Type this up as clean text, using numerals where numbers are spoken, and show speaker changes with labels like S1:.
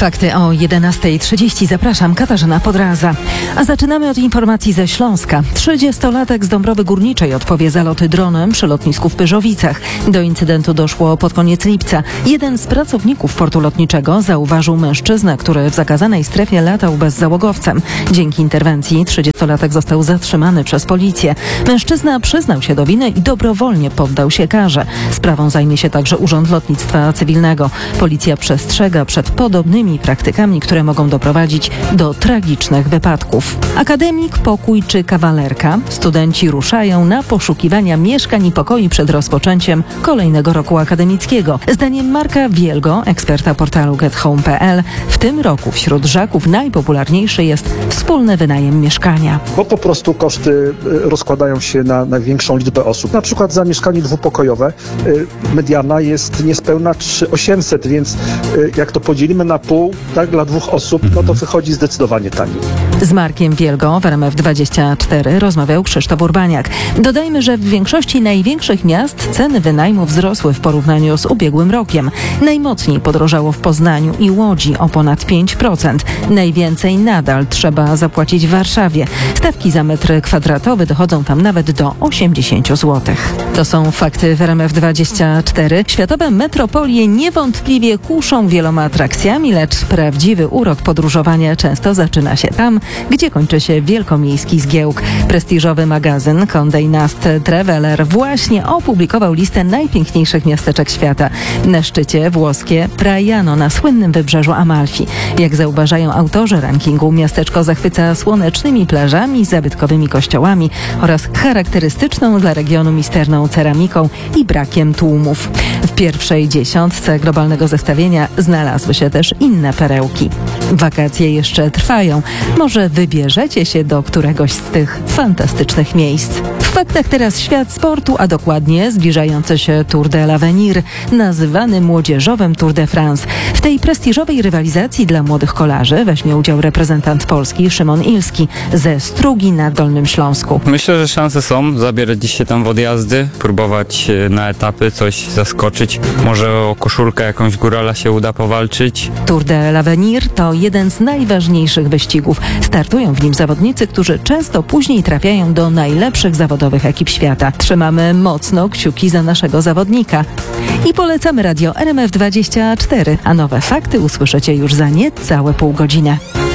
S1: Fakty o 11:30. Zapraszam, Katarzyna Podraza. A zaczynamy od informacji ze Śląska. 30-latek z Dąbrowy Górniczej odpowie za loty dronem przy lotnisku w Pyrzowicach. Do incydentu doszło pod koniec lipca. Jeden z pracowników portu lotniczego zauważył mężczyznę, który w zakazanej strefie latał bezzałogowcem. Dzięki interwencji 30-latek został zatrzymany przez policję. Mężczyzna przyznał się do winy i dobrowolnie poddał się karze. Sprawą zajmie się także Urząd Lotnictwa Cywilnego. Policja przestrzega przed podobnymi praktykami, które mogą doprowadzić do tragicznych wypadków. Akademik, pokój czy kawalerka? Studenci ruszają na poszukiwania mieszkań i pokoi przed rozpoczęciem kolejnego roku akademickiego. Zdaniem Marka Wielgo, eksperta portalu GetHome.pl, w tym roku wśród Żaków najpopularniejszy jest wspólny wynajem mieszkania.
S2: Bo po prostu koszty rozkładają się na większą liczbę osób. Na przykład za mieszkanie dwupokojowe mediana jest niespełna 3800, więc jak to podzielimy na pół, tak, dla dwóch osób, no to wychodzi zdecydowanie taniej.
S1: Z Markiem Wielgo w RMF24 rozmawiał Krzysztof Urbaniak. Dodajmy, że w większości największych miast ceny wynajmu wzrosły w porównaniu z ubiegłym rokiem. Najmocniej podrożało w Poznaniu i Łodzi o ponad 5%. Najwięcej nadal trzeba zapłacić w Warszawie. Stawki za metr kwadratowy dochodzą tam nawet do 80 zł. To są fakty w RMF24. Światowe metropolie niewątpliwie kuszą wieloma atrakcjami, lecz prawdziwy urok podróżowania często zaczyna się tam, gdzie kończy się wielkomiejski zgiełk. Prestiżowy magazyn Condé Nast Traveler właśnie opublikował listę najpiękniejszych miasteczek świata. Na szczycie włoskie Traiano na słynnym wybrzeżu Amalfi. Jak zauważają autorzy rankingu, miasteczko zachwyca słonecznymi plażami, zabytkowymi kościołami oraz charakterystyczną dla regionu misterną ceramiką i brakiem tłumów. W pierwszej dziesiątce globalnego zestawienia znalazły się też inne perełki. Wakacje jeszcze trwają. Może wybierzecie się do któregoś z tych fantastycznych miejsc. W faktach teraz świat sportu, a dokładnie zbliżający się Tour de l'Avenir, nazywany młodzieżowym Tour de France. W tej prestiżowej rywalizacji dla młodych kolarzy weźmie udział reprezentant Polski Szymon Ilski ze Strugi na Dolnym Śląsku.
S3: Myślę, że szanse są zabierać się tam w odjazdy, próbować na etapy coś zaskoczyć. Może o koszulkę jakąś górala się uda powalczyć.
S1: Tour de l'Avenir to jeden z najważniejszych wyścigów. Startują w nim zawodnicy, którzy często później trafiają do najlepszych zawodowych ekip świata. Trzymamy mocno kciuki za naszego zawodnika. I polecamy radio RMF24, a nowe fakty usłyszycie już za niecałe pół godziny.